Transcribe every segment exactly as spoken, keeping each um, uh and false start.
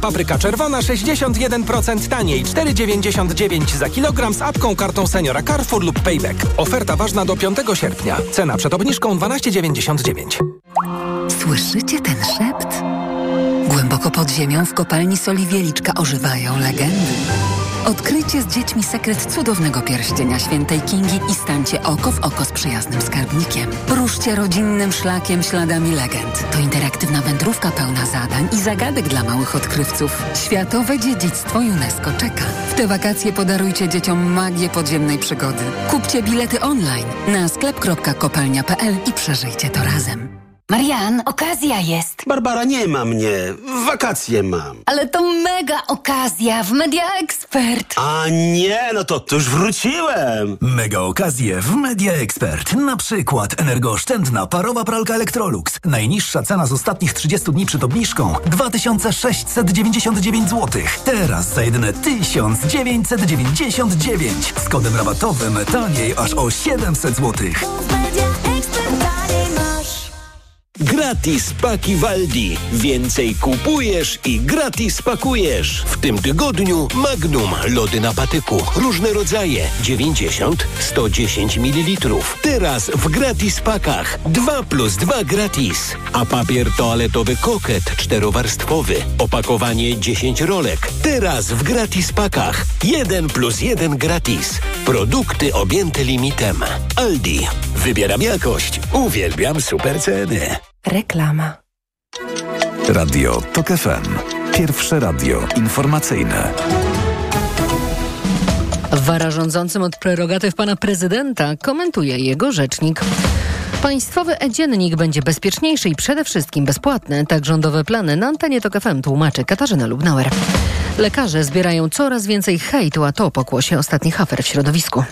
Papryka czerwona sześćdziesiąt jeden procent taniej, cztery dziewięćdziesiąt dziewięć za kilogram z apką, kartą seniora Carrefour lub Payback. Oferta ważna do piątego sierpnia. Cena przed obniżką dwanaście dziewięćdziesiąt dziewięć. Słyszycie ten szept? Głęboko pod ziemią w kopalni soli Wieliczka ożywają legendy. Odkryjcie z dziećmi sekret cudownego pierścienia świętej Kingi i stańcie oko w oko z przyjaznym skarbnikiem. Ruszcie rodzinnym szlakiem śladami legend. To interaktywna wędrówka pełna zadań i zagadek dla małych odkrywców. Światowe dziedzictwo UNESCO czeka. W te wakacje podarujcie dzieciom magię podziemnej przygody. Kupcie bilety online na sklep kropka kopalnia kropka p l i przeżyjcie to razem. Marian, okazja jest. Barbara, nie ma mnie. Wakacje mam. Ale to mega okazja w Media Expert. A nie, no to, to już wróciłem. Mega okazje w Media Expert. Na przykład energooszczędna parowa pralka Electrolux. Najniższa cena z ostatnich trzydziestu dni przed obniżką dwa tysiące sześćset dziewięćdziesiąt dziewięć złotych. Teraz za jedyne tysiąc dziewięćset dziewięćdziesiąt dziewięć. Z kodem rabatowym taniej aż o siedemset złotych. Gratis paki w Aldi. Więcej kupujesz i gratis pakujesz. W tym tygodniu Magnum lody na patyku. Różne rodzaje. dziewięćdziesiąt, sto dziesięć mililitrów. Teraz w gratis pakach. dwa plus dwa gratis. A papier toaletowy Koket czterowarstwowy. Opakowanie dziesięć rolek. Teraz w gratis pakach. jeden plus jeden gratis. Produkty objęte limitem. Aldi. Wybieram jakość. Uwielbiam super ceny. Reklama. Radio Tok F M. Pierwsze radio informacyjne. Wara rządzącym od prerogatyw pana prezydenta komentuje jego rzecznik. Państwowy e-dziennik będzie bezpieczniejszy i przede wszystkim bezpłatny. Tak rządowe plany na antenie Tok F M tłumaczy Katarzyna Lubnauer. Lekarze zbierają coraz więcej hejtu, a to pokłosie ostatnich afer w środowisku.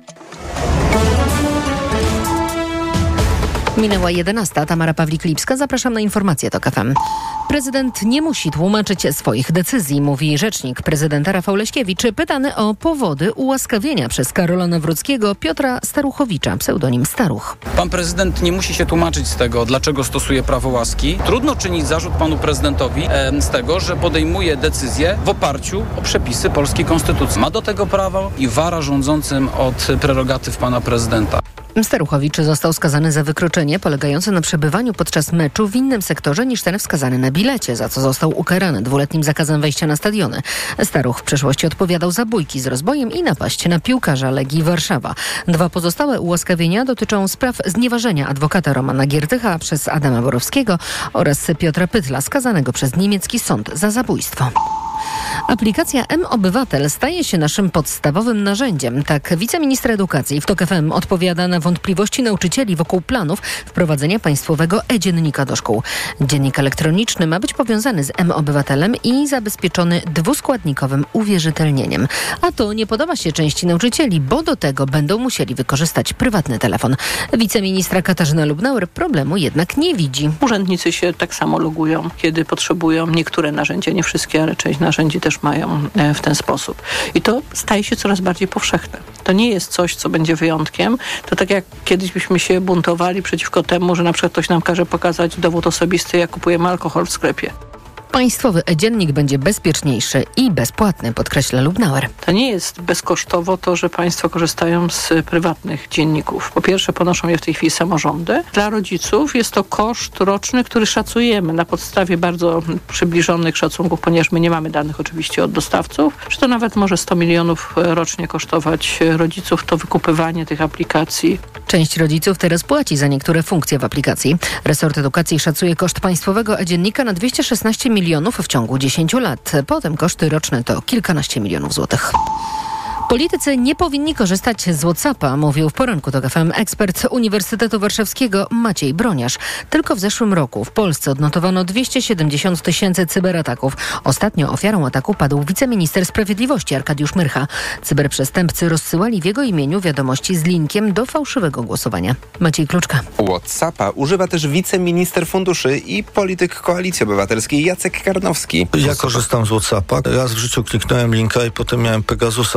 Minęła jedenasta. Tamara Pawlik-Lipska. Zapraszam na informacje Tok F M. Prezydent nie musi tłumaczyć swoich decyzji, mówi rzecznik prezydenta Rafał Leśkiewicz, pytany o powody ułaskawienia przez Karola Nawrockiego Piotra Staruchowicza, pseudonim Staruch. Pan prezydent nie musi się tłumaczyć z tego, dlaczego stosuje prawo łaski. Trudno czynić zarzut panu prezydentowi e, z tego, że podejmuje decyzje w oparciu o przepisy polskiej konstytucji. Ma do tego prawo i wara rządzącym od prerogatyw pana prezydenta. Staruchowicz został skazany za wykroczenie polegające na przebywaniu podczas meczu w innym sektorze niż ten wskazany na bilecie, za co został ukarany dwuletnim zakazem wejścia na stadiony. Staruch w przeszłości odpowiadał za bójki z rozbojem i napaść na piłkarza Legii Warszawa. Dwa pozostałe ułaskawienia dotyczą spraw znieważenia adwokata Romana Giertycha przez Adama Borowskiego oraz Piotra Pytla, skazanego przez niemiecki sąd za zabójstwo. Aplikacja M-Obywatel staje się naszym podstawowym narzędziem. Tak wiceminister edukacji w Tok F M odpowiada na wątpliwości nauczycieli wokół planów wprowadzenia państwowego e-dziennika do szkół. Dziennik elektroniczny ma być powiązany z M-Obywatelem i zabezpieczony dwuskładnikowym uwierzytelnieniem. A to nie podoba się części nauczycieli, bo do tego będą musieli wykorzystać prywatny telefon. Wiceministra Katarzyna Lubnauer problemu jednak nie widzi. Urzędnicy się tak samo logują, kiedy potrzebują. Niektóre narzędzia, nie wszystkie, ale część narzędzi też mają w ten sposób. I to staje się coraz bardziej powszechne. To nie jest coś, co będzie wyjątkiem. To tak jak kiedyś byśmy się buntowali przeciwko temu, że na przykład ktoś nam każe pokazać dowód osobisty, jak kupujemy alkohol w sklepie. Państwowy e-dziennik będzie bezpieczniejszy i bezpłatny, podkreśla Lubnauer. To nie jest bezkosztowo to, że państwo korzystają z prywatnych dzienników. Po pierwsze, ponoszą je w tej chwili samorządy. Dla rodziców jest to koszt roczny, który szacujemy na podstawie bardzo przybliżonych szacunków, ponieważ my nie mamy danych oczywiście od dostawców, że to nawet może sto milionów rocznie kosztować rodziców to wykupywanie tych aplikacji. Część rodziców teraz płaci za niektóre funkcje w aplikacji. Resort Edukacji szacuje koszt państwowego e-dziennika na dwieście szesnaście milionów w ciągu dziesięciu lat. Potem koszty roczne to kilkanaście milionów złotych. Politycy nie powinni korzystać z WhatsAppa, mówił w poranku Tok F M ekspert Uniwersytetu Warszawskiego Maciej Broniarz. Tylko w zeszłym roku w Polsce odnotowano dwieście siedemdziesiąt tysięcy cyberataków. Ostatnio ofiarą ataku padł wiceminister sprawiedliwości Arkadiusz Myrcha. Cyberprzestępcy rozsyłali w jego imieniu wiadomości z linkiem do fałszywego głosowania. Maciej Kluczka. WhatsAppa używa też wiceminister funduszy i polityk Koalicji Obywatelskiej Jacek Karnowski. Ja korzystam z WhatsAppa. Raz w życiu kliknąłem linka i potem miałem Pegasusa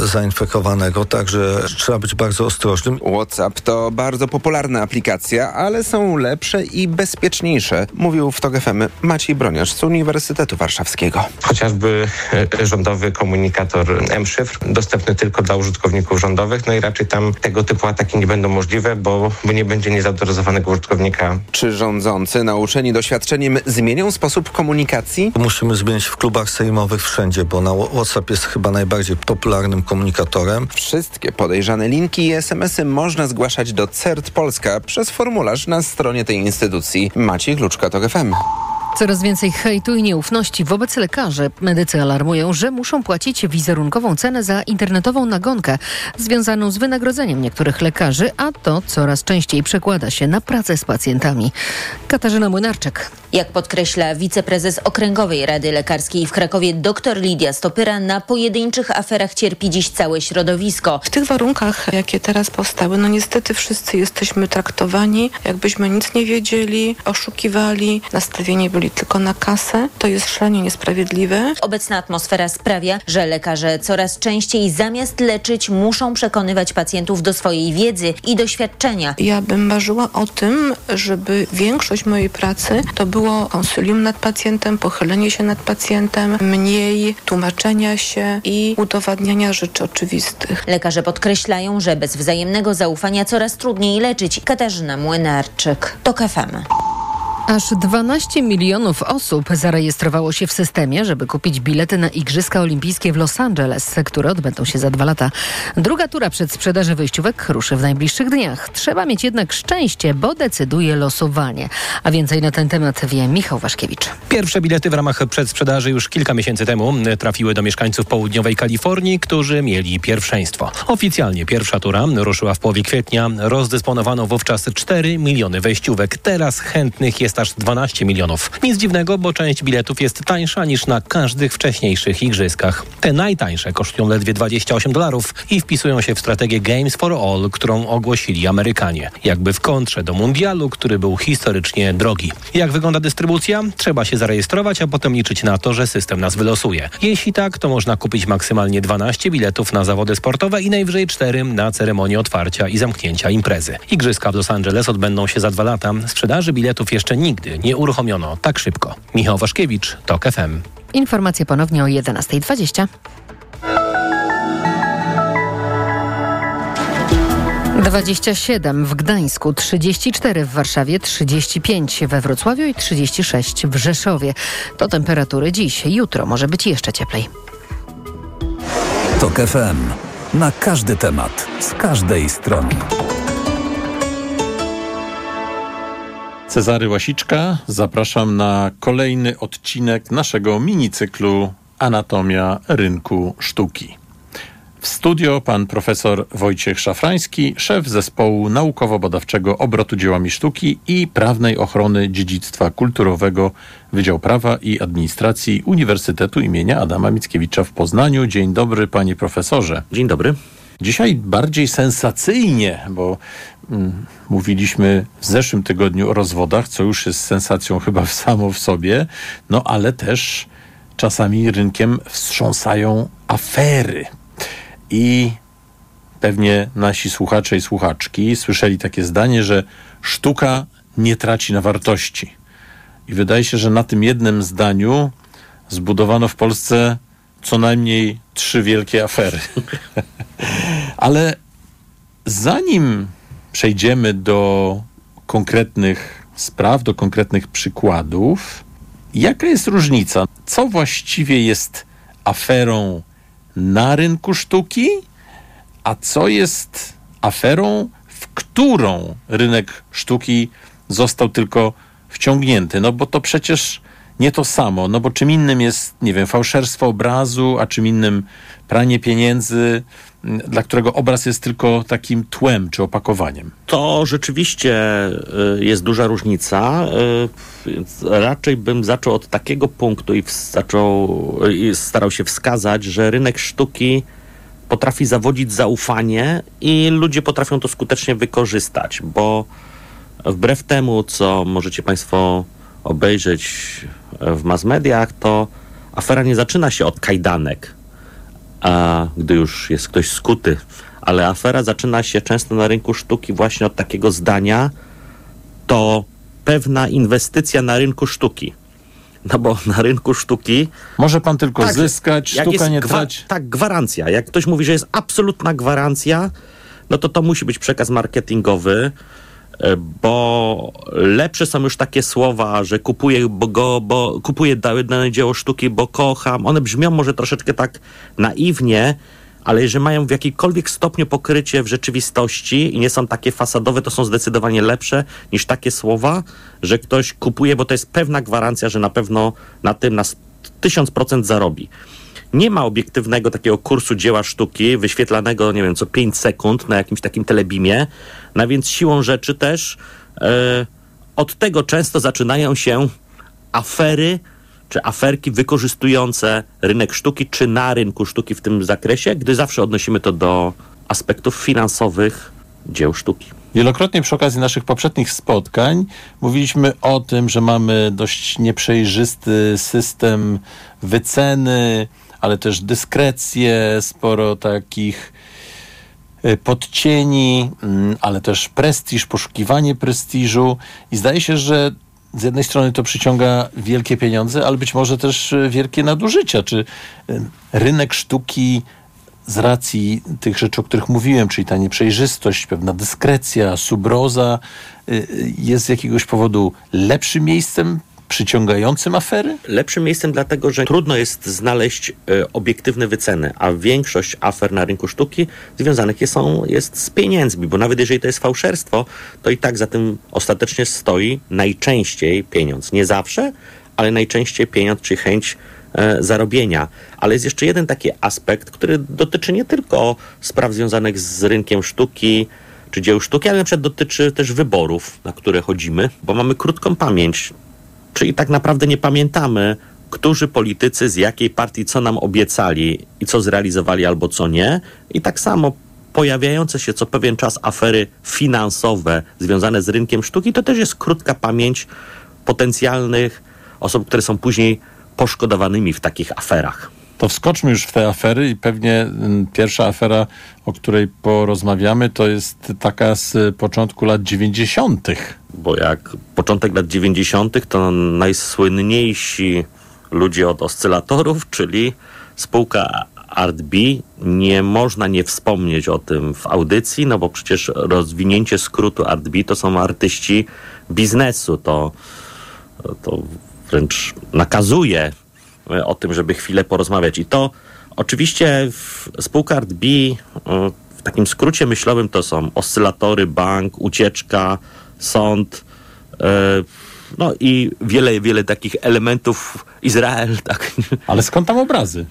zainfekowanego, także trzeba być bardzo ostrożnym. WhatsApp to bardzo popularna aplikacja, ale są lepsze i bezpieczniejsze, mówił w TOK F M Maciej Broniarz z Uniwersytetu Warszawskiego. Chociażby rządowy komunikator M-szyfr, dostępny tylko dla użytkowników rządowych, no i raczej tam tego typu ataki nie będą możliwe, bo, bo nie będzie niezautoryzowanego użytkownika. Czy rządzący, nauczeni doświadczeniem, zmienią sposób komunikacji? Musimy zmienić w klubach sejmowych wszędzie, bo na WhatsApp jest chyba najbardziej popularnym komunikatorem. Wszystkie podejrzane linki i es em esy można zgłaszać do C E R T Polska przez formularz na stronie tej instytucji. Maciej Kluczka, TOK F M. Coraz więcej hejtu i nieufności wobec lekarzy. Medycy alarmują, że muszą płacić wizerunkową cenę za internetową nagonkę związaną z wynagrodzeniem niektórych lekarzy, a to coraz częściej przekłada się na pracę z pacjentami. Katarzyna Młynarczyk. Jak podkreśla wiceprezes Okręgowej Rady Lekarskiej w Krakowie dr Lidia Stopyra, na pojedynczych aferach cierpi dziś całe środowisko. W tych warunkach, jakie teraz powstały, no niestety wszyscy jesteśmy traktowani, jakbyśmy nic nie wiedzieli, oszukiwali, nastawieni byli tylko na kasę. To jest szalenie niesprawiedliwe. Obecna atmosfera sprawia, że lekarze coraz częściej zamiast leczyć muszą przekonywać pacjentów do swojej wiedzy i doświadczenia. Ja bym marzyła o tym, żeby większość mojej pracy to było konsylium nad pacjentem, pochylenie się nad pacjentem, mniej tłumaczenia się i udowadniania rzeczy oczywistych. Lekarze podkreślają, że bez wzajemnego zaufania coraz trudniej leczyć. Katarzyna Młynarczyk, TOK F M. Aż dwanaście milionów osób zarejestrowało się w systemie, żeby kupić bilety na Igrzyska Olimpijskie w Los Angeles, które odbędą się za dwa lata. Druga tura przedsprzedaży wyjściówek ruszy w najbliższych dniach. Trzeba mieć jednak szczęście, bo decyduje losowanie. A więcej na ten temat wie Michał Waszkiewicz. Pierwsze bilety w ramach przedsprzedaży już kilka miesięcy temu trafiły do mieszkańców południowej Kalifornii, którzy mieli pierwszeństwo. Oficjalnie pierwsza tura ruszyła w połowie kwietnia. Rozdysponowano wówczas cztery miliony wejściówek. Teraz chętnych jest aż dwanaście milionów. Nic dziwnego, bo część biletów jest tańsza niż na każdych wcześniejszych igrzyskach. Te najtańsze kosztują ledwie dwadzieścia osiem dolarów i wpisują się w strategię Games for All, którą ogłosili Amerykanie. Jakby w kontrze do mundialu, który był historycznie drogi. Jak wygląda dystrybucja? Trzeba się zarejestrować, a potem liczyć na to, że system nas wylosuje. Jeśli tak, to można kupić maksymalnie dwanaście biletów na zawody sportowe i najwyżej cztery na ceremonię otwarcia i zamknięcia imprezy. Igrzyska w Los Angeles odbędą się za dwa lata. Sprzedaży biletów jeszcze nigdy nie uruchomiono tak szybko. Michał Waszkiewicz, TOK F M. Informacje ponownie o jedenasta dwadzieścia. dwadzieścia siedem w Gdańsku, trzydzieści cztery w Warszawie, trzydzieści pięć we Wrocławiu i trzydzieści sześć w Rzeszowie. To temperatury dziś. Jutro może być jeszcze cieplej. TOK F M. Na każdy temat, z każdej strony. Cezary Łasiczka, zapraszam na kolejny odcinek naszego minicyklu Anatomia rynku sztuki. W studio pan profesor Wojciech Szafrański, szef zespołu naukowo-badawczego obrotu dziełami sztuki i prawnej ochrony dziedzictwa kulturowego Wydział Prawa i Administracji Uniwersytetu imienia Adama Mickiewicza w Poznaniu. Dzień dobry, panie profesorze. Dzień dobry. Dzisiaj bardziej sensacyjnie, bo mm, mówiliśmy w zeszłym tygodniu o rozwodach, co już jest sensacją chyba samo w sobie, no ale też czasami rynkiem wstrząsają afery. I pewnie nasi słuchacze i słuchaczki słyszeli takie zdanie, że sztuka nie traci na wartości. I wydaje się, że na tym jednym zdaniu zbudowano w Polsce co najmniej trzy wielkie afery. Ale zanim przejdziemy do konkretnych spraw, do konkretnych przykładów, jaka jest różnica? Co właściwie jest aferą na rynku sztuki, a co jest aferą, w którą rynek sztuki został tylko wciągnięty? No bo to przecież nie to samo, no bo czym innym jest, nie wiem, fałszerstwo obrazu, a czym innym pranie pieniędzy, dla którego obraz jest tylko takim tłem czy opakowaniem. To rzeczywiście jest duża różnica. Raczej bym zaczął od takiego punktu i zaczął, i starał się wskazać, że rynek sztuki potrafi zawodzić zaufanie i ludzie potrafią to skutecznie wykorzystać, bo wbrew temu, co możecie państwo obejrzeć w mass mediach, to afera nie zaczyna się od kajdanek, a gdy już jest ktoś skuty. Ale afera zaczyna się często na rynku sztuki właśnie od takiego zdania, to pewna inwestycja na rynku sztuki. No bo na rynku sztuki... Może pan tylko tak, zyskać, sztuka nie gwa- trać. Tak, gwarancja. Jak ktoś mówi, że jest absolutna gwarancja, no to to musi być przekaz marketingowy, bo lepsze są już takie słowa, że kupuję, bo go, bo kupuję dane dzieło sztuki, bo kocham. One brzmią może troszeczkę tak naiwnie, ale jeżeli mają w jakikolwiek stopniu pokrycie w rzeczywistości i nie są takie fasadowe, to są zdecydowanie lepsze niż takie słowa, że ktoś kupuje, bo to jest pewna gwarancja, że na pewno na tym na tysiąc procent zarobi. Nie ma obiektywnego takiego kursu dzieła sztuki wyświetlanego, nie wiem, co pięć sekund na jakimś takim telebimie, no więc siłą rzeczy też e, od tego często zaczynają się afery, czy aferki wykorzystujące rynek sztuki, czy na rynku sztuki w tym zakresie, gdy zawsze odnosimy to do aspektów finansowych dzieł sztuki. Wielokrotnie przy okazji naszych poprzednich spotkań mówiliśmy o tym, że mamy dość nieprzejrzysty system wyceny, ale też dyskrecję, sporo takich podcieni, ale też prestiż, poszukiwanie prestiżu i zdaje się, że z jednej strony to przyciąga wielkie pieniądze, ale być może też wielkie nadużycia. Czy rynek sztuki z racji tych rzeczy, o których mówiłem, czyli ta nieprzejrzystość, pewna dyskrecja, subroza, jest z jakiegoś powodu lepszym miejscem przyciągającym afery? Lepszym miejscem dlatego, że trudno jest znaleźć y, obiektywne wyceny, a większość afer na rynku sztuki związanych jest, są, jest z pieniędzmi, bo nawet jeżeli to jest fałszerstwo, to i tak za tym ostatecznie stoi najczęściej pieniądz. Nie zawsze, ale najczęściej pieniądz, czy chęć e, zarobienia. Ale jest jeszcze jeden taki aspekt, który dotyczy nie tylko spraw związanych z rynkiem sztuki, czy dzieł sztuki, ale na przykład dotyczy też wyborów, na które chodzimy, bo mamy krótką pamięć. Czyli tak naprawdę nie pamiętamy, którzy politycy z jakiej partii co nam obiecali i co zrealizowali albo co nie. I tak samo pojawiające się co pewien czas afery finansowe związane z rynkiem sztuki, to też jest krótka pamięć potencjalnych osób, które są później poszkodowanymi w takich aferach. To wskoczmy już w te afery i pewnie pierwsza afera, o której porozmawiamy, to jest taka z początku lat dziewięćdziesiątych. Bo jak początek lat dziewięćdziesiątych to najsłynniejsi ludzie od oscylatorów, czyli spółka Art B. Nie można nie wspomnieć o tym w audycji, no bo przecież rozwinięcie skrótu Art B to są artyści biznesu. To, to wręcz nakazuje o tym, żeby chwilę porozmawiać. I to oczywiście spółka Art B w takim skrócie myślowym to są oscylatory, bank, ucieczka, sąd, no i wiele, wiele takich elementów Izrael, tak. Ale skąd tam obrazy?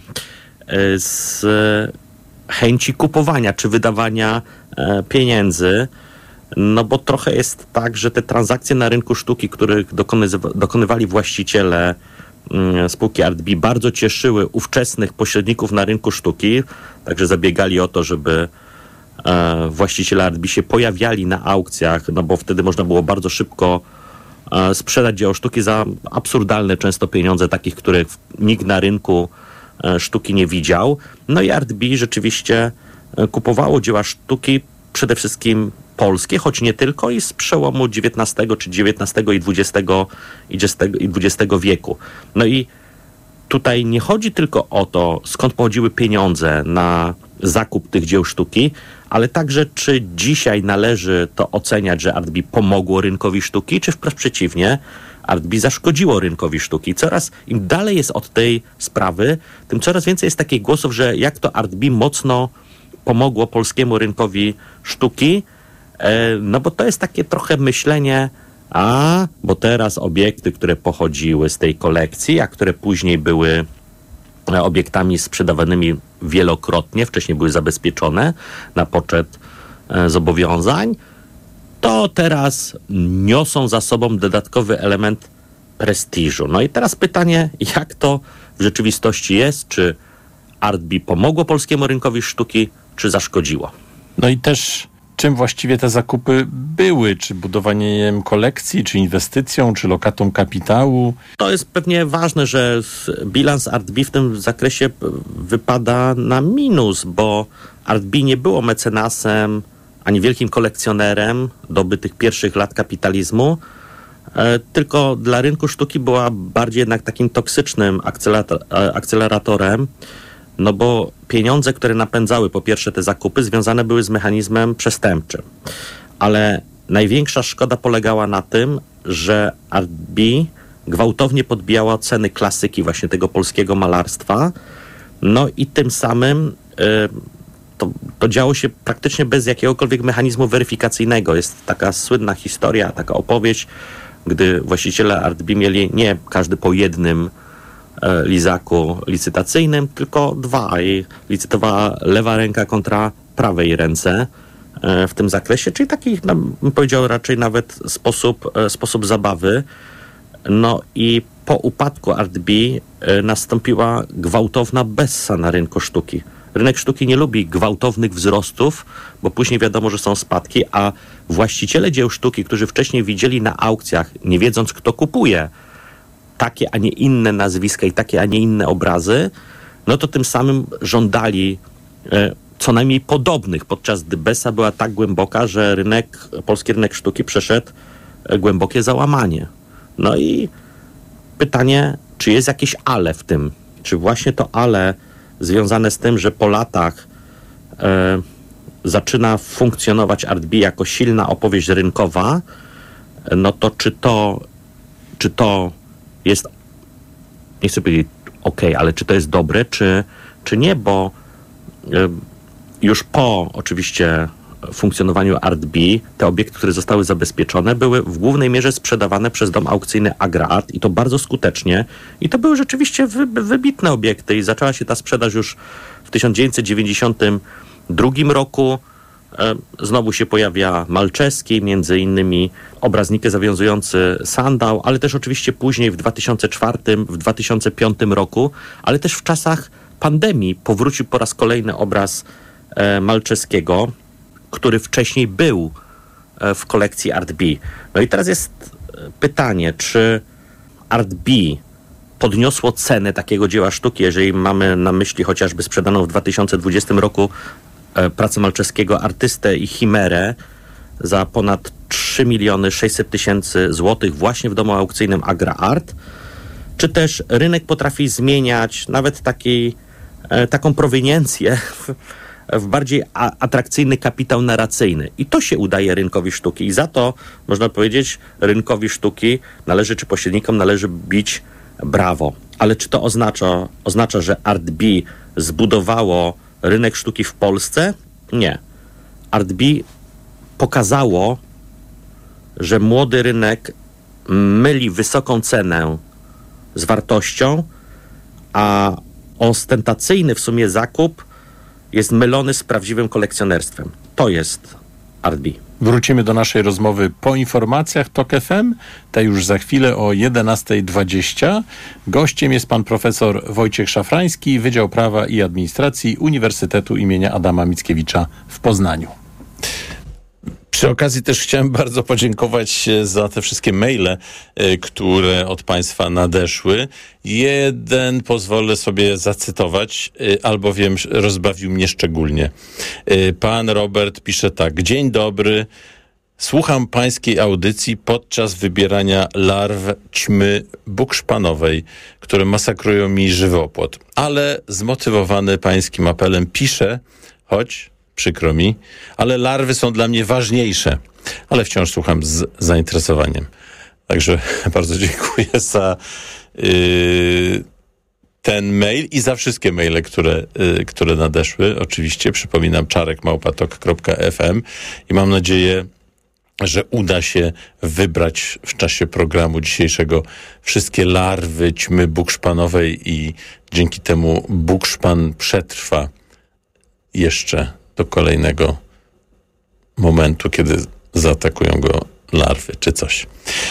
Z chęci kupowania czy wydawania pieniędzy, no bo trochę jest tak, że te transakcje na rynku sztuki, których dokonywa- dokonywali właściciele spółki Art B, bardzo cieszyły ówczesnych pośredników na rynku sztuki, także zabiegali o to, żeby e, właściciele Art B się pojawiali na aukcjach, no bo wtedy można było bardzo szybko e, sprzedać dzieło sztuki za absurdalne często pieniądze, takich, których nikt na rynku e, sztuki nie widział. No i Art B rzeczywiście e, kupowało dzieła sztuki przede wszystkim polskie, choć nie tylko, i z przełomu dziewiętnastego czy dziewiętnastego i dwudziestego i dwudziestego wieku. No i tutaj nie chodzi tylko o to, skąd pochodziły pieniądze na zakup tych dzieł sztuki, ale także czy dzisiaj należy to oceniać, że Art B pomogło rynkowi sztuki, czy wprost przeciwnie, Art B zaszkodziło rynkowi sztuki. Coraz im dalej jest od tej sprawy, tym coraz więcej jest takich głosów, że jak to Art B mocno pomogło polskiemu rynkowi sztuki, no bo to jest takie trochę myślenie, a, bo teraz obiekty, które pochodziły z tej kolekcji, a które później były obiektami sprzedawanymi wielokrotnie, wcześniej były zabezpieczone na poczet zobowiązań, to teraz niosą za sobą dodatkowy element prestiżu. No i teraz pytanie, jak to w rzeczywistości jest? Czy Art B pomogło polskiemu rynkowi sztuki, czy zaszkodziło? No i też czym właściwie te zakupy były? Czy budowaniem kolekcji, czy inwestycją, czy lokatą kapitału? To jest pewnie ważne, że bilans Art B w tym zakresie wypada na minus, bo Art B nie było mecenasem ani wielkim kolekcjonerem doby tych pierwszych lat kapitalizmu, tylko dla rynku sztuki była bardziej jednak takim toksycznym akceleratorem, no bo pieniądze, które napędzały po pierwsze te zakupy, związane były z mechanizmem przestępczym. Ale największa szkoda polegała na tym, że Art B gwałtownie podbijała ceny klasyki właśnie tego polskiego malarstwa, no i tym samym y, to, to działo się praktycznie bez jakiegokolwiek mechanizmu weryfikacyjnego. Jest taka słynna historia, taka opowieść, gdy właściciele Art B mieli nie każdy po jednym e, lizaku licytacyjnym, tylko dwa i licytowała lewa ręka kontra prawej ręce e, w tym zakresie, czyli taki, no, bym powiedział, raczej nawet sposób, e, sposób zabawy. No i po upadku Art B e, nastąpiła gwałtowna bessa na rynku sztuki. Rynek sztuki nie lubi gwałtownych wzrostów, bo później wiadomo, że są spadki, a właściciele dzieł sztuki, którzy wcześniej widzieli na aukcjach, nie wiedząc kto kupuje, takie, a nie inne nazwiska i takie, a nie inne obrazy, no to tym samym żądali e, co najmniej podobnych, podczas gdy bessa była tak głęboka, że rynek, polski rynek sztuki przeszedł e, głębokie załamanie. No i pytanie, czy jest jakieś ale w tym? Czy właśnie to ale związane z tym, że po latach e, zaczyna funkcjonować Art B jako silna opowieść rynkowa, no to czy to, czy to jest, nie chcę powiedzieć ok, ale czy to jest dobre, czy, czy nie, bo e, już po oczywiście funkcjonowaniu Art B te obiekty, które zostały zabezpieczone, były w głównej mierze sprzedawane przez dom aukcyjny AgraArt i to bardzo skutecznie. I to były rzeczywiście wy, wybitne obiekty i zaczęła się ta sprzedaż już w tysiąc dziewięćset dziewięćdziesiątym drugim roku. E, znowu się pojawia Malczewski, między innymi obraznik zawiązujący sandał, ale też oczywiście później w dwa tysiące czwartym, w dwa tysiące piątym roku, ale też w czasach pandemii powrócił po raz kolejny obraz e, Malczewskiego, który wcześniej był w kolekcji Art B. No i teraz jest pytanie, czy Art B podniosło cenę takiego dzieła sztuki, jeżeli mamy na myśli chociażby sprzedaną w dwa tysiące dwudziestym roku pracę Malczewskiego Artystę i Chimerę za ponad trzy miliony sześćset tysięcy złotych właśnie w domu aukcyjnym AgraArt, czy też rynek potrafi zmieniać nawet taki, taką proweniencję w, w bardziej a, atrakcyjny kapitał narracyjny. I to się udaje rynkowi sztuki. I za to, można powiedzieć, rynkowi sztuki należy, czy pośrednikom należy bić brawo. Ale czy to oznacza, oznacza, że Art B zbudowało rynek sztuki w Polsce? Nie. Art B pokazało, że młody rynek myli wysoką cenę z wartością, a ostentacyjny w sumie zakup jest mylony z prawdziwym kolekcjonerstwem. To jest Art B. Wrócimy do naszej rozmowy po informacjach TOK F M, te już za chwilę o jedenasta dwadzieścia. Gościem jest pan profesor Wojciech Szafrański, Wydział Prawa i Administracji Uniwersytetu imienia Adama Mickiewicza w Poznaniu. Przy okazji też chciałem bardzo podziękować za te wszystkie maile, które od państwa nadeszły. Jeden pozwolę sobie zacytować, albowiem rozbawił mnie szczególnie. Pan Robert pisze tak. Dzień dobry. Słucham pańskiej audycji podczas wybierania larw ćmy bukszpanowej, które masakrują mi żywopłot. Ale zmotywowany pańskim apelem piszę, choć przykro mi, ale larwy są dla mnie ważniejsze. Ale wciąż słucham z zainteresowaniem. Także bardzo dziękuję za yy, ten mail i za wszystkie maile, które, yy, które nadeszły. Oczywiście przypominam czarek małpa tok kropka f m i mam nadzieję, że uda się wybrać w czasie programu dzisiejszego wszystkie larwy ćmy bukszpanowej i dzięki temu bukszpan przetrwa jeszcze do kolejnego momentu, kiedy zaatakują go larwy czy coś.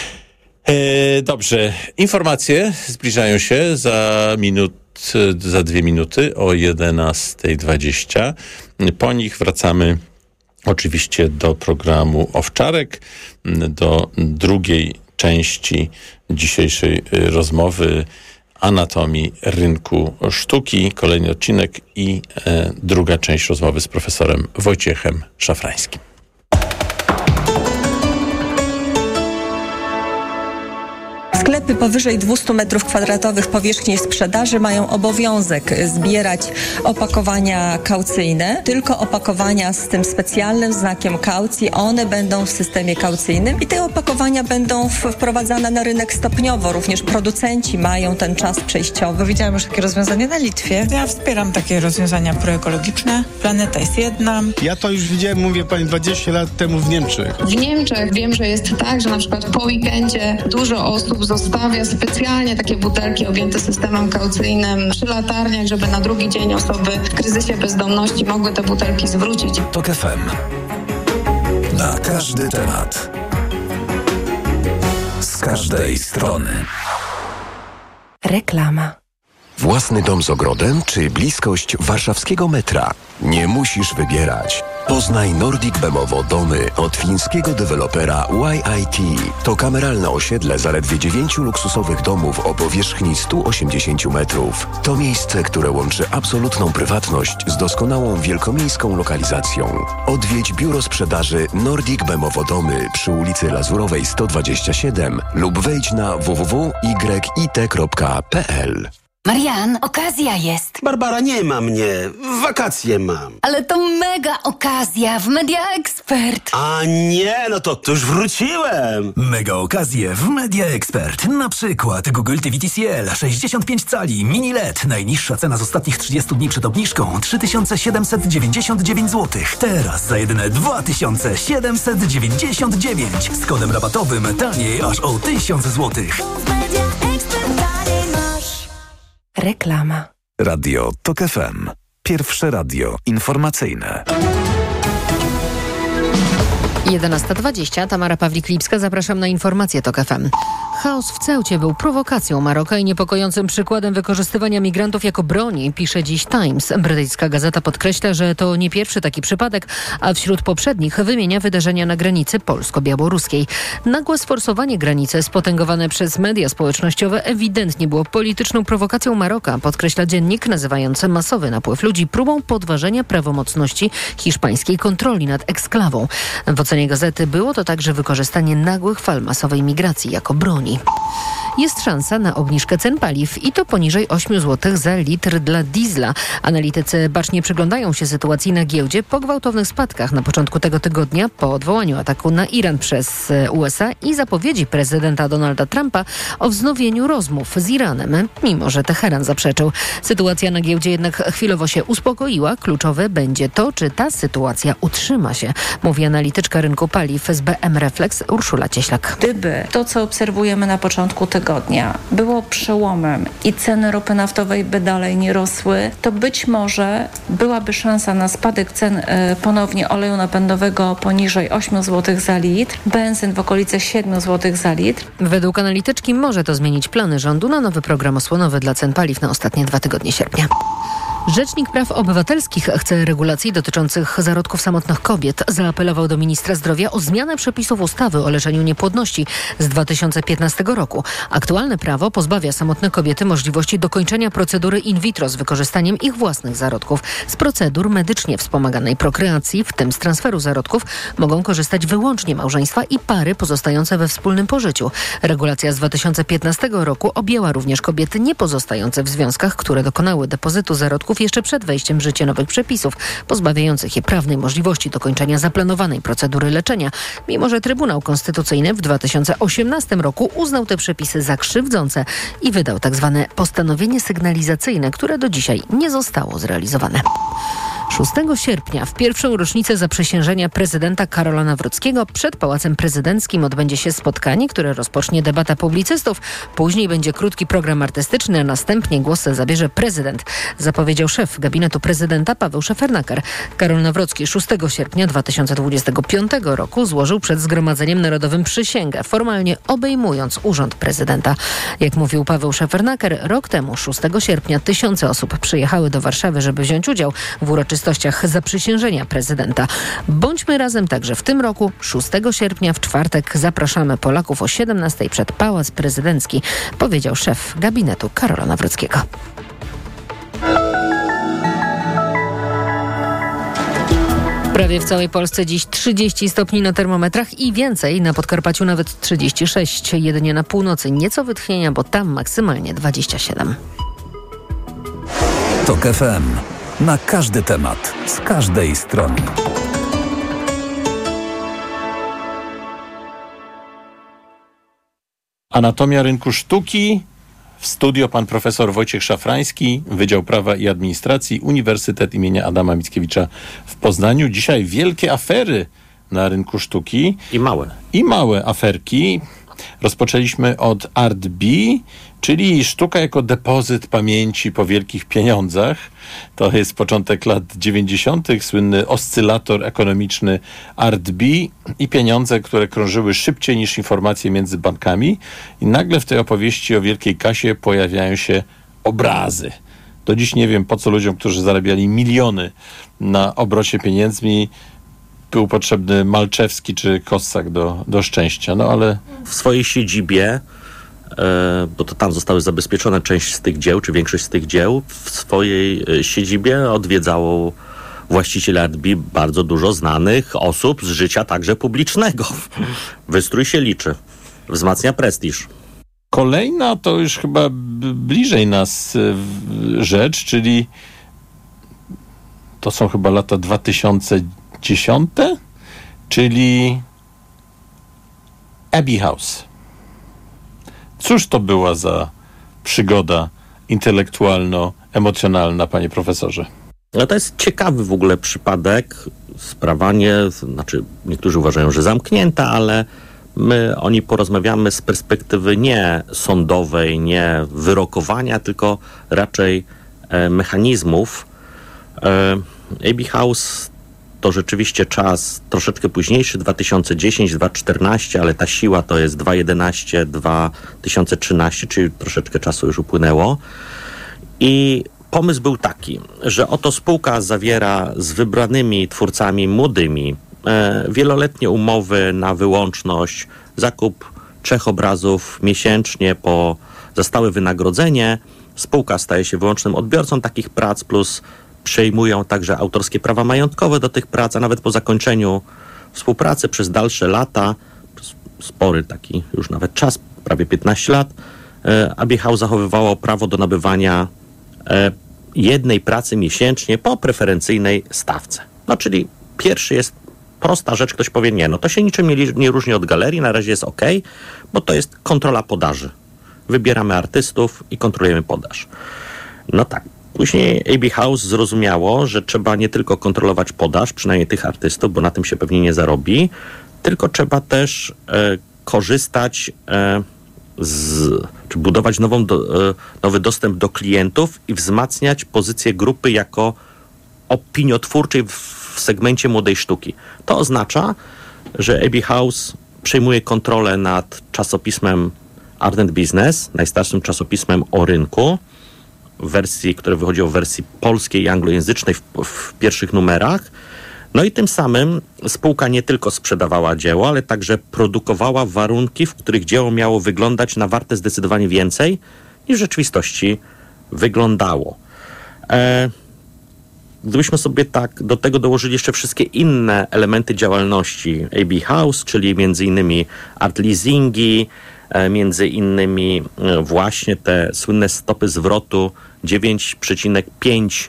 E, dobrze, informacje zbliżają się za minut, za dwie minuty o jedenasta dwadzieścia. Po nich wracamy oczywiście do programu Owczarek, do drugiej części dzisiejszej rozmowy Anatomii rynku sztuki, kolejny odcinek i e, druga część rozmowy z profesorem Wojciechem Szafrańskim. Sklepy powyżej dwieście metrów kwadratowych powierzchni sprzedaży mają obowiązek zbierać opakowania kaucyjne. Tylko opakowania z tym specjalnym znakiem kaucji, one będą w systemie kaucyjnym i te opakowania będą wprowadzane na rynek stopniowo. Również producenci mają ten czas przejściowy. Widziałam już takie rozwiązanie na Litwie. Ja wspieram takie rozwiązania proekologiczne. Planeta jest jedna. Ja to już widziałem, mówię pani, dwadzieścia lat temu w Niemczech. W Niemczech wiem, że jest tak, że na przykład po weekendzie dużo osób zostawia specjalnie takie butelki objęte systemem kaucyjnym przy latarniach, żeby na drugi dzień osoby w kryzysie bezdomności mogły te butelki zwrócić. Tok F M. Na każdy temat. Z każdej strony. Reklama. Własny dom z ogrodem czy bliskość warszawskiego metra? Nie musisz wybierać. Poznaj Nordic Bemowo domy od fińskiego dewelopera Y I T. To kameralne osiedle zaledwie dziewięciu luksusowych domów o powierzchni sto osiemdziesiąt metrów. To miejsce, które łączy absolutną prywatność z doskonałą wielkomiejską lokalizacją. Odwiedź biuro sprzedaży Nordic Bemowo domy przy ulicy Lazurowej sto dwadzieścia siedem lub wejdź na w w w kropka y i t kropka p l. Marian, okazja jest. Barbara, nie ma mnie. Wakacje mam. Ale to mega okazja w Media Expert. A nie, no to, to już wróciłem. Mega okazje w Media Expert. Na przykład Google T V T C L sześćdziesiąt pięć cali mini L E D. Najniższa cena z ostatnich trzydziestu dni przed obniżką trzy tysiące siedemset dziewięćdziesiąt dziewięć złotych. Teraz za jedyne dwa tysiące siedemset dziewięćdziesiąt dziewięć. Z kodem rabatowym taniej aż o tysiąc złotych. Reklama. Radio Tok F M. Pierwsze radio informacyjne. jedenasta dwadzieścia. Tamara Pawlik-Lipska. Zapraszam na informacje Tok F M. Chaos w Ceucie był prowokacją Maroka i niepokojącym przykładem wykorzystywania migrantów jako broni, pisze dziś Times. Brytyjska gazeta podkreśla, że to nie pierwszy taki przypadek, a wśród poprzednich wymienia wydarzenia na granicy polsko-białoruskiej. Nagłe sforsowanie granicy spotęgowane przez media społecznościowe ewidentnie było polityczną prowokacją Maroka, podkreśla dziennik, nazywający masowy napływ ludzi próbą podważenia prawomocności hiszpańskiej kontroli nad eksklawą. W ocenie gazety było to także wykorzystanie nagłych fal masowej migracji jako broni. Jest szansa na obniżkę cen paliw i to poniżej ośmiu złotych za litr dla diesla. Analitycy bacznie przyglądają się sytuacji na giełdzie po gwałtownych spadkach na początku tego tygodnia po odwołaniu ataku na Iran przez U S A i zapowiedzi prezydenta Donalda Trumpa o wznowieniu rozmów z Iranem, mimo że Teheran zaprzeczył. Sytuacja na giełdzie jednak chwilowo się uspokoiła. Kluczowe będzie to, czy ta sytuacja utrzyma się, mówi analityczka rynku paliw z B M Reflex Urszula Cieślak. Gdyby to, co obserwujemy na początku tygodnia, było przełomem i ceny ropy naftowej by dalej nie rosły, to być może byłaby szansa na spadek cen y, ponownie oleju napędowego poniżej ośmiu złotych za litr, benzyn w okolicy siedmiu złotych za litr. Według analityczki może to zmienić plany rządu na nowy program osłonowy dla cen paliw na ostatnie dwa tygodnie sierpnia. Rzecznik Praw Obywatelskich chce regulacji dotyczących zarodków samotnych kobiet. Zaapelował do ministra zdrowia o zmianę przepisów ustawy o leczeniu niepłodności z dwa tysiące piętnastego roku. Aktualne prawo pozbawia samotne kobiety możliwości dokończenia procedury in vitro z wykorzystaniem ich własnych zarodków. Z procedur medycznie wspomaganej prokreacji, w tym z transferu zarodków, mogą korzystać wyłącznie małżeństwa i pary pozostające we wspólnym pożyciu. Regulacja z dwa tysiące piętnastego roku objęła również kobiety nie pozostające w związkach, które dokonały depozytu zarodków jeszcze przed wejściem w życie nowych przepisów, pozbawiających je prawnej możliwości dokończenia zaplanowanej procedury leczenia, mimo że Trybunał Konstytucyjny w dwa tysiące osiemnastym roku uznał te przepisy za krzywdzące i wydał tzw. postanowienie sygnalizacyjne, które do dzisiaj nie zostało zrealizowane. szóstego sierpnia, w pierwszą rocznicę zaprzysiężenia prezydenta Karola Nawrockiego, przed Pałacem Prezydenckim odbędzie się spotkanie, które rozpocznie debata publicystów. Później będzie krótki program artystyczny, a następnie głos zabierze prezydent, zapowiedział szef gabinetu prezydenta Paweł Szefernaker. Karol Nawrocki szóstego sierpnia dwa tysiące dwudziestego piątego roku złożył przed Zgromadzeniem Narodowym przysięgę, formalnie obejmując urząd prezydenta. Jak mówił Paweł Szefernaker, rok temu, szóstego sierpnia, tysiące osób przyjechały do Warszawy, żeby wziąć udział w uroczystej uroczystościach zaprzysiężenia prezydenta. Bądźmy razem także w tym roku, szóstego sierpnia w czwartek. Zapraszamy Polaków o siedemnastej przed Pałac Prezydencki, powiedział szef gabinetu Karola Nawrockiego. Prawie w całej Polsce dziś trzydzieści stopni na termometrach i więcej, na Podkarpaciu nawet trzydzieści sześć. Jedynie na północy nieco wytchnienia, bo tam maksymalnie dwadzieścia siedem. TOK F M. Na każdy temat, z każdej strony. Anatomia rynku sztuki. W studio pan profesor Wojciech Szafrański, Wydział Prawa i Administracji, Uniwersytet imienia Adama Mickiewicza w Poznaniu. Dzisiaj wielkie afery na rynku sztuki. I małe. I małe aferki. Rozpoczęliśmy od Art B, czyli sztuka jako depozyt pamięci po wielkich pieniądzach. To jest początek lat dziewięćdziesiątych. Słynny oscylator ekonomiczny Art B i pieniądze, które krążyły szybciej niż informacje między bankami. I nagle w tej opowieści o wielkiej kasie pojawiają się obrazy. Do dziś nie wiem, po co ludziom, którzy zarabiali miliony na obrocie pieniędzmi, był potrzebny Malczewski czy Kossak do, do szczęścia, no ale... W swojej siedzibie, e, bo to tam zostały zabezpieczone część z tych dzieł, czy większość z tych dzieł, w swojej siedzibie odwiedzało właściciel Art B bardzo dużo znanych osób z życia także publicznego. Wystrój się liczy. Wzmacnia prestiż. Kolejna to już chyba bliżej nas rzecz, czyli to są chyba lata dwa tysiące dziesiąte, czyli Abbey House. Cóż to była za przygoda intelektualno-emocjonalna, panie profesorze? No to jest ciekawy w ogóle przypadek. Sprawa nie, znaczy niektórzy uważają, że zamknięta, ale my o niej porozmawiamy z perspektywy nie sądowej, nie wyrokowania, tylko raczej e, mechanizmów. E, Abbey House to rzeczywiście czas troszeczkę późniejszy, dwa tysiące dziesiąty, dwa tysiące czternasty, ale ta siła to jest dwa tysiące jedenasty, dwa tysiące trzynasty, czyli troszeczkę czasu już upłynęło. I pomysł był taki, że oto spółka zawiera z wybranymi twórcami młodymi e, wieloletnie umowy na wyłączność, zakup trzech obrazów miesięcznie po za stałe wynagrodzenie. Spółka staje się wyłącznym odbiorcą takich prac, plus przejmują także autorskie prawa majątkowe do tych prac, a nawet po zakończeniu współpracy przez dalsze lata, spory taki już nawet czas, prawie piętnaście lat, e, Abbey House zachowywało prawo do nabywania e, jednej pracy miesięcznie po preferencyjnej stawce. No czyli pierwszy jest prosta rzecz, ktoś powie, nie, no to się niczym nie, nie różni od galerii, na razie jest ok, bo to jest kontrola podaży. Wybieramy artystów i kontrolujemy podaż. No tak. Później Abbey House zrozumiało, że trzeba nie tylko kontrolować podaż, przynajmniej tych artystów, bo na tym się pewnie nie zarobi, tylko trzeba też e, korzystać e, z, czy budować nową do, e, nowy dostęp do klientów i wzmacniać pozycję grupy jako opiniotwórczej w, w segmencie młodej sztuki. To oznacza, że Abbey House przejmuje kontrolę nad czasopismem Art and Business, najstarszym czasopismem o rynku, w wersji, które wychodziło w wersji polskiej i anglojęzycznej w, w pierwszych numerach. No i tym samym spółka nie tylko sprzedawała dzieło, ale także produkowała warunki, w których dzieło miało wyglądać na warte zdecydowanie więcej, niż w rzeczywistości wyglądało. E, gdybyśmy sobie tak do tego dołożyli jeszcze wszystkie inne elementy działalności Abbey House, czyli między innymi art leasingi, między innymi właśnie te słynne stopy zwrotu dziewięć przecinek pięć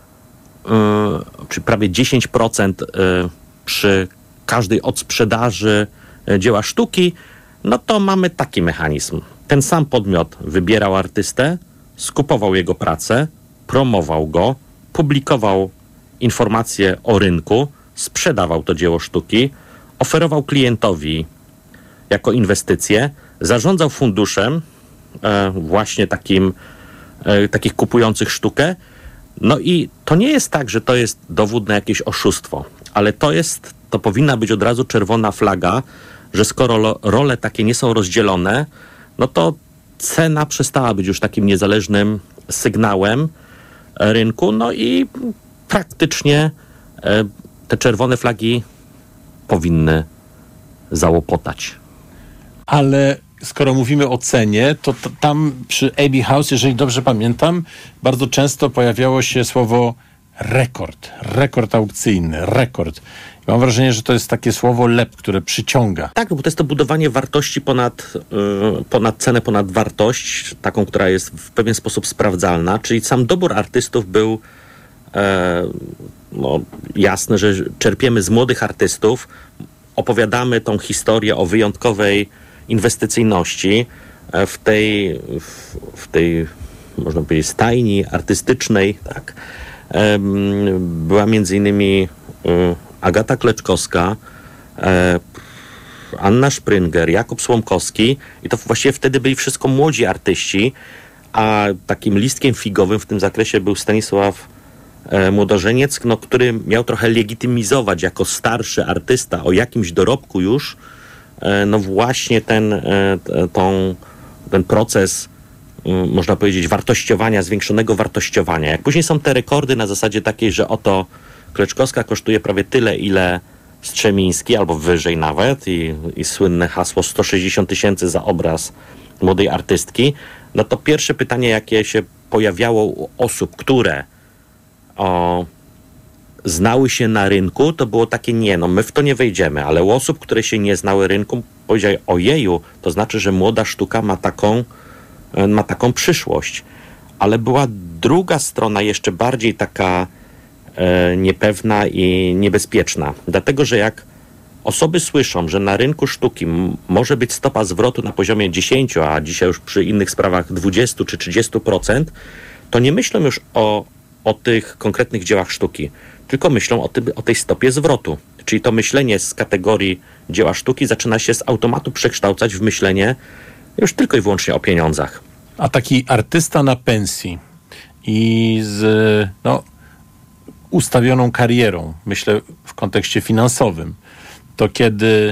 czy prawie dziesięć procent przy każdej odsprzedaży dzieła sztuki, no to mamy taki mechanizm. Ten sam podmiot wybierał artystę, skupował jego pracę, promował go, publikował informacje o rynku, sprzedawał to dzieło sztuki, oferował klientowi jako inwestycję, zarządzał funduszem e, właśnie takim, e, takich kupujących sztukę. No i to nie jest tak, że to jest dowód na jakieś oszustwo, ale to jest, to powinna być od razu czerwona flaga, że skoro lo, role takie nie są rozdzielone, no to cena przestała być już takim niezależnym sygnałem rynku, no i praktycznie e, te czerwone flagi powinny załopotać. Ale skoro mówimy o cenie, to t- tam przy A B House, jeżeli dobrze pamiętam, bardzo często pojawiało się słowo rekord, rekord aukcyjny, rekord. I mam wrażenie, że to jest takie słowo lep, które przyciąga. Tak, bo to jest to budowanie wartości ponad, yy, ponad cenę, ponad wartość, taką, która jest w pewien sposób sprawdzalna, czyli sam dobór artystów był e, no, jasny, że czerpiemy z młodych artystów, opowiadamy tą historię o wyjątkowej inwestycyjności w tej, w, w tej można powiedzieć, stajni artystycznej, tak. Była między innymi Agata Kleczkowska, Anna Szprynger, Jakub Słomkowski i to właściwie wtedy byli wszystko młodzi artyści, a takim listkiem figowym w tym zakresie był Stanisław Młodożeniec, no, który miał trochę legitymizować jako starszy artysta o jakimś dorobku już, no właśnie ten, tą, ten proces, można powiedzieć, wartościowania, zwiększonego wartościowania. Jak później są te rekordy na zasadzie takiej, że oto Kleczkowska kosztuje prawie tyle, ile Strzemiński, albo wyżej nawet i, i słynne hasło sto sześćdziesiąt tysięcy za obraz młodej artystki, no to pierwsze pytanie, jakie się pojawiało u osób, które o, znały się na rynku, to było takie, nie, no my w to nie wejdziemy, ale u osób, które się nie znały rynku, powiedziały, ojeju, to znaczy, że młoda sztuka ma taką, ma taką przyszłość. Ale była druga strona, jeszcze bardziej taka e, niepewna i niebezpieczna. Dlatego, że jak osoby słyszą, że na rynku sztuki m- może być stopa zwrotu na poziomie dziesięć, a dzisiaj już przy innych sprawach dwadzieścia czy trzydzieści procent, to nie myślą już o, o tych konkretnych dziełach sztuki, tylko myślą o, ty, o tej stopie zwrotu. Czyli to myślenie z kategorii dzieła sztuki zaczyna się z automatu przekształcać w myślenie już tylko i wyłącznie o pieniądzach. A taki artysta na pensji i z no, ustawioną karierą, myślę w kontekście finansowym, to kiedy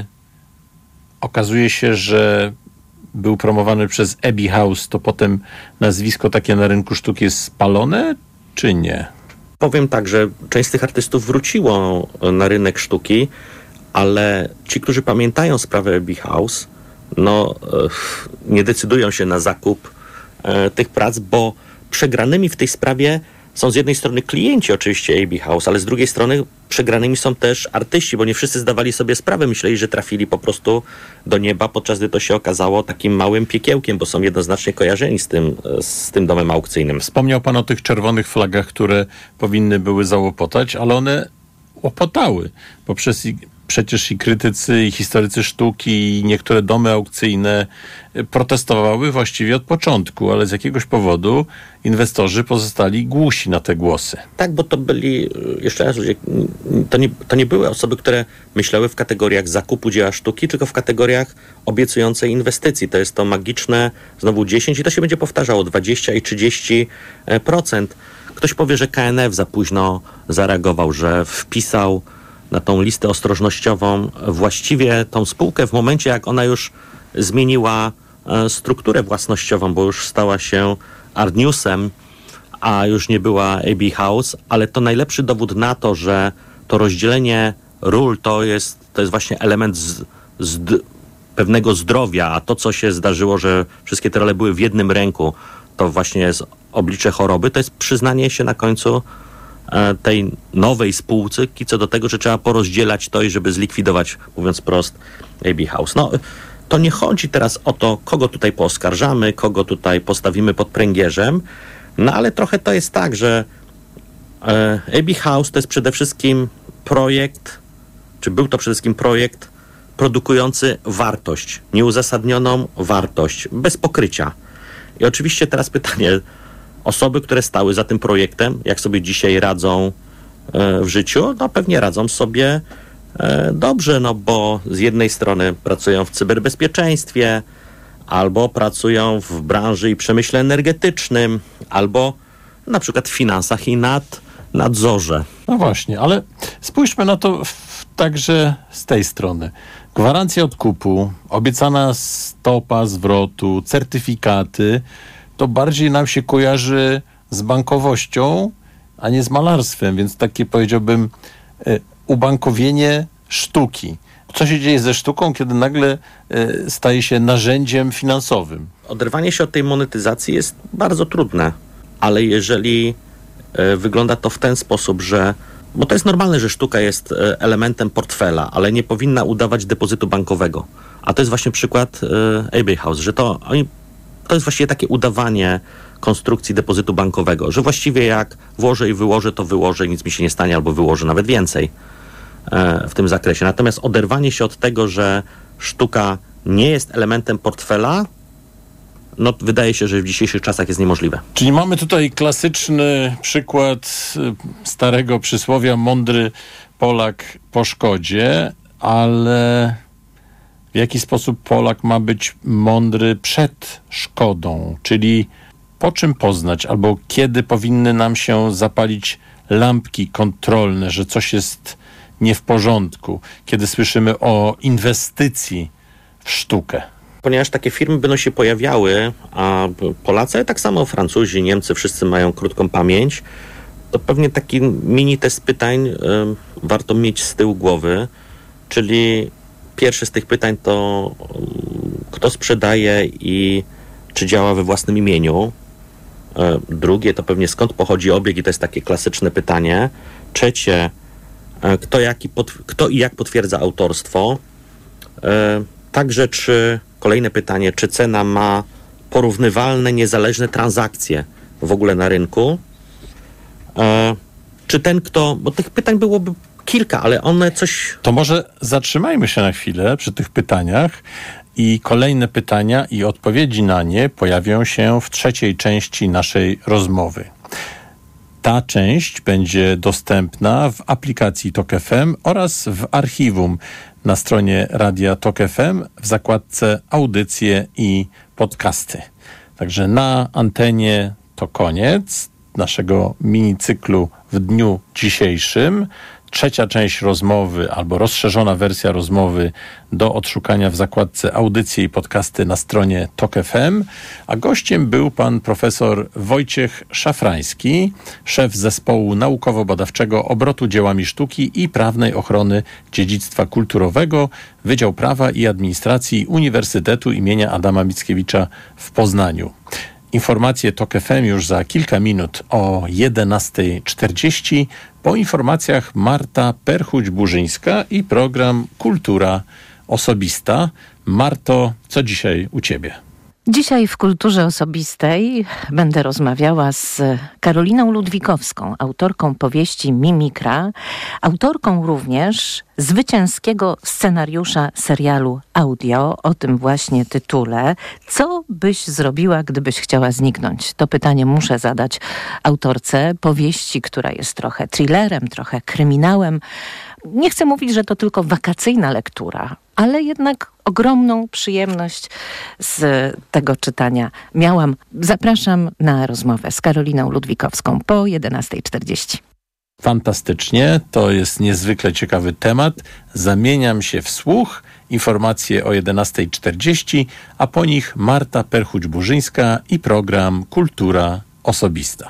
okazuje się, że był promowany przez A B House, to potem nazwisko takie na rynku sztuki jest spalone, czy nie? Powiem tak, że część z tych artystów wróciło na rynek sztuki, ale ci, którzy pamiętają sprawę A B House, no nie decydują się na zakup e, tych prac, bo przegranymi w tej sprawie są z jednej strony klienci oczywiście A B House, ale z drugiej strony przegranymi są też artyści, bo nie wszyscy zdawali sobie sprawę, myśleli, że trafili po prostu do nieba, podczas gdy to się okazało takim małym piekiełkiem, bo są jednoznacznie kojarzeni z tym, z tym domem aukcyjnym. Wspomniał pan o tych czerwonych flagach, które powinny były załopotać, ale one łopotały, bo przez Przecież i krytycy, i historycy sztuki, i niektóre domy aukcyjne protestowały właściwie od początku, ale z jakiegoś powodu inwestorzy pozostali głusi na te głosy. Tak, bo to byli, jeszcze raz, to nie, to nie były osoby, które myślały w kategoriach zakupu dzieła sztuki, tylko w kategoriach obiecującej inwestycji. To jest to magiczne, znowu dziesięć i to się będzie powtarzało, dwadzieścia i trzydzieści procent. Ktoś powie, że K N F za późno zareagował, że wpisał na tą listę ostrożnościową właściwie tą spółkę w momencie, jak ona już zmieniła e, strukturę własnościową, bo już stała się Artnewsem, a już nie była A B House, ale to najlepszy dowód na to, że to rozdzielenie ról to jest, to jest właśnie element z, z d- pewnego zdrowia, a to, co się zdarzyło, że wszystkie te role były w jednym ręku, to właśnie jest oblicze choroby, to jest przyznanie się na końcu tej nowej spółki, co do tego, że trzeba porozdzielać to i żeby zlikwidować, mówiąc prost, A B House. No, to nie chodzi teraz o to, kogo tutaj pooskarżamy, kogo tutaj postawimy pod pręgierzem, no ale trochę to jest tak, że A B House to jest przede wszystkim projekt, czy był to przede wszystkim projekt produkujący wartość, nieuzasadnioną wartość, bez pokrycia. I oczywiście teraz pytanie, osoby, które stały za tym projektem, jak sobie dzisiaj radzą e, w życiu, no pewnie radzą sobie e, dobrze, no bo z jednej strony pracują w cyberbezpieczeństwie, albo pracują w branży i przemyśle energetycznym, albo na przykład w finansach i nad, nadzorze. No właśnie, ale spójrzmy na to w, także z tej strony. Gwarancja odkupu, obiecana stopa zwrotu, certyfikaty, to bardziej nam się kojarzy z bankowością a nie z malarstwem, więc takie, powiedziałbym, ubankowienie sztuki. Co się dzieje ze sztuką, kiedy nagle staje się narzędziem finansowym? Oderwanie się od tej monetyzacji jest bardzo trudne, ale jeżeli wygląda to w ten sposób, że bo to jest normalne, że sztuka jest elementem portfela, ale nie powinna udawać depozytu bankowego. A to jest właśnie przykład Abbey House, że to, to jest właściwie takie udawanie konstrukcji depozytu bankowego, że właściwie jak włożę i wyłożę, to wyłożę, nic mi się nie stanie, albo wyłożę nawet więcej w tym zakresie. Natomiast oderwanie się od tego, że sztuka nie jest elementem portfela, no wydaje się, że w dzisiejszych czasach jest niemożliwe. Czyli mamy tutaj klasyczny przykład starego przysłowia mądry Polak po szkodzie, ale w jaki sposób Polak ma być mądry przed szkodą? Czyli po czym poznać, albo kiedy powinny nam się zapalić lampki kontrolne, że coś jest nie w porządku, kiedy słyszymy o inwestycji w sztukę? Ponieważ takie firmy będą się pojawiały, a Polacy, tak samo Francuzi, Niemcy, wszyscy mają krótką pamięć, to pewnie taki mini test pytań y, warto mieć z tyłu głowy, czyli pierwsze z tych pytań to y, kto sprzedaje i czy działa we własnym imieniu. Y, drugie to pewnie skąd pochodzi obieg i to jest takie klasyczne pytanie. Trzecie, y, kto, jaki pot, kto i jak potwierdza autorstwo. Y, także czy Kolejne pytanie, czy cena ma porównywalne, niezależne transakcje w ogóle na rynku? E, czy ten, kto... Bo tych pytań byłoby kilka, ale one coś... To może zatrzymajmy się na chwilę przy tych pytaniach i kolejne pytania i odpowiedzi na nie pojawią się w trzeciej części naszej rozmowy. Ta część będzie dostępna w aplikacji Tok F M oraz w archiwum na stronie Radia Tok F M w zakładce audycje i podcasty. Także na antenie to koniec naszego minicyklu w dniu dzisiejszym. Trzecia część rozmowy albo rozszerzona wersja rozmowy do odszukania w zakładce audycje i podcasty na stronie Tok F M, a gościem był pan profesor Wojciech Szafrański, szef zespołu naukowo-badawczego obrotu dziełami sztuki i prawnej ochrony dziedzictwa kulturowego, Wydział Prawa i Administracji Uniwersytetu imienia Adama Mickiewicza w Poznaniu. Informacje Tok F M już za kilka minut o jedenasta czterdzieści. Po informacjach Marta Perchuć-Burzyńska i program Kultura Osobista. Marto, co dzisiaj u ciebie? Dzisiaj w Kulturze Osobistej będę rozmawiała z Karoliną Ludwikowską, autorką powieści Mimikra, autorką również zwycięskiego scenariusza serialu audio o tym właśnie tytule. Co byś zrobiła, gdybyś chciała zniknąć? To pytanie muszę zadać autorce powieści, która jest trochę thrillerem, trochę kryminałem. Nie chcę mówić, że to tylko wakacyjna lektura, ale jednak ogromną przyjemność z tego czytania miałam. Zapraszam na rozmowę z Karoliną Ludwikowską po jedenasta czterdzieści. Fantastycznie, to jest niezwykle ciekawy temat. Zamieniam się w słuch. Informacje o jedenasta czterdzieści, a po nich Marta Perchuć-Burzyńska i program Kultura Osobista.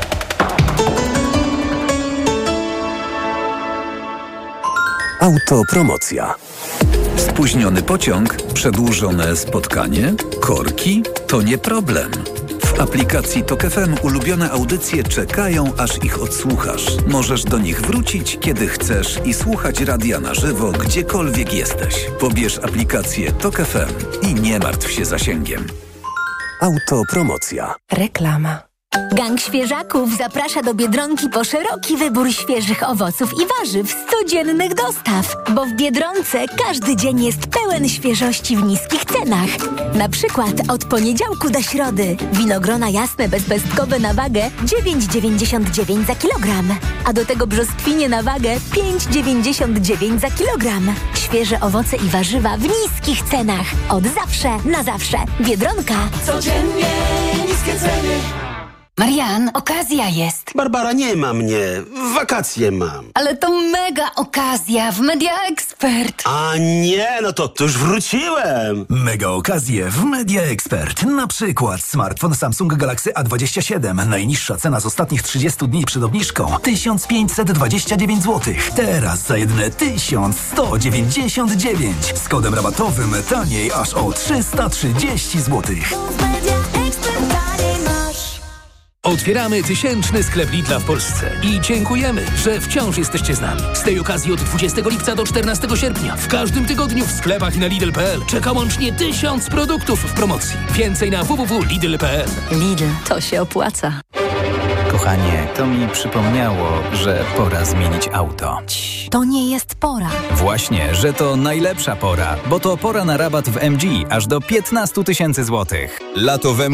Autopromocja. Spóźniony pociąg, przedłużone spotkanie, korki to nie problem. W aplikacji Tok F M ulubione audycje czekają, aż ich odsłuchasz. Możesz do nich wrócić, kiedy chcesz i słuchać radia na żywo, gdziekolwiek jesteś. Pobierz aplikację Tok F M i nie martw się zasięgiem. Autopromocja. Reklama. Gang Świeżaków zaprasza do Biedronki po szeroki wybór świeżych owoców i warzyw z codziennych dostaw, bo w Biedronce każdy dzień jest pełen świeżości w niskich cenach. Na przykład od poniedziałku do środy winogrona jasne bezpestkowe na wagę dziewięć dziewięćdziesiąt dziewięć za kilogram, a do tego brzoskwinie na wagę pięć dziewięćdziesiąt dziewięć za kilogram. Świeże owoce i warzywa w niskich cenach. Od zawsze na zawsze. Biedronka. Codziennie niskie ceny. Marian, okazja jest. Barbara, nie ma mnie. Wakacje mam. Ale to mega okazja w Media Expert. A nie, no to, to już wróciłem. Mega okazje w Media Expert. Na przykład smartfon Samsung Galaxy A dwadzieścia siedem. Najniższa cena z ostatnich trzydziestu dni przed obniżką tysiąc pięćset dwadzieścia dziewięć złotych. Teraz za jedyne tysiąc sto dziewięćdziesiąt dziewięć. Z kodem rabatowym taniej aż o trzysta trzydzieści złotych. Otwieramy tysięczny sklep Lidla w Polsce i dziękujemy, że wciąż jesteście z nami. Z tej okazji od dwudziestego lipca do czternastego sierpnia w każdym tygodniu w sklepach i na Lidl kropka p l czeka łącznie tysiąc produktów w promocji. Więcej na w w w kropka lidl kropka p l. Lidl, to się opłaca. Kochanie, to mi przypomniało, że pora zmienić auto. To nie jest pora. Właśnie, że to najlepsza pora, bo to pora na rabat w M G aż do piętnaście tysięcy złotych. Lato w M G